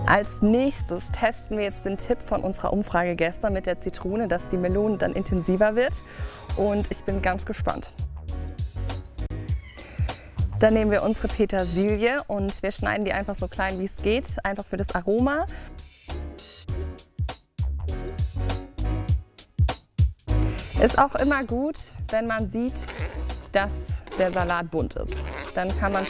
Als nächstes testen wir jetzt den Tipp von unserer Umfrage gestern mit der Zitrone, dass die Melone dann intensiver wird. Und ich bin ganz gespannt. Dann nehmen wir unsere Petersilie und wir schneiden die einfach so klein wie es geht, einfach für das Aroma. Ist auch immer gut, wenn man sieht, dass der Salat bunt ist. Dann kann man